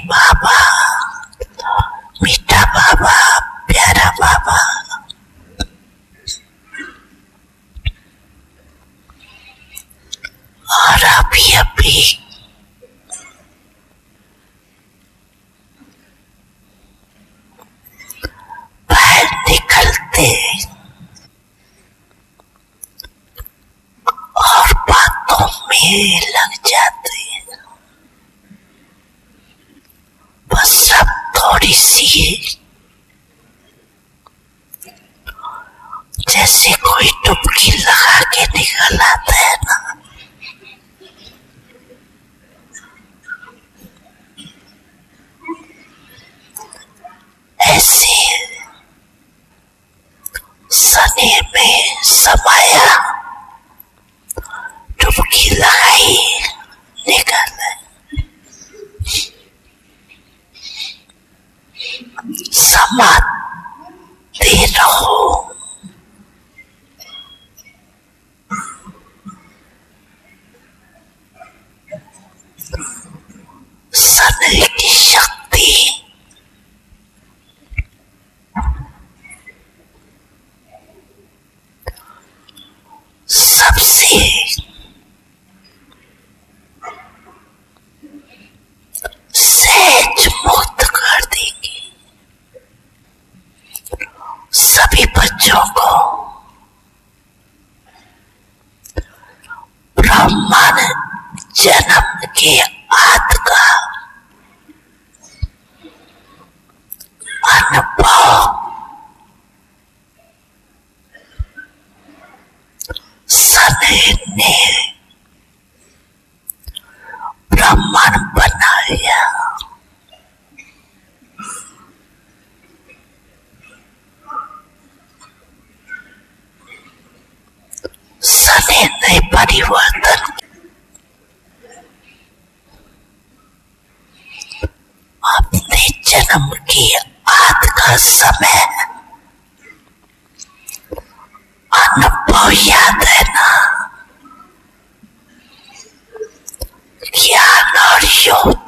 बाबा, मीठा बाबा, प्यारा बाबा, और अभी अभी बाहर निकलते और बातों में लग जाते हैं। बस सब थोड़ी सी जैसे कोई डुबकी लगा के निकल आता है ना, ऐसे सने में समाया, डुबकी लगाई, निकल समाते रहो। सने की शक्ति सबसे सहज मुक्त कर देंगे। सभी बच्चों को ब्रह्मांड जन्म के आद का अनुभव सने ने ब्रह्मांड बनाया। सने ने परिवर्तन अपने जन्म के आद का समय अनुभव याद है ना, ज्ञान और योग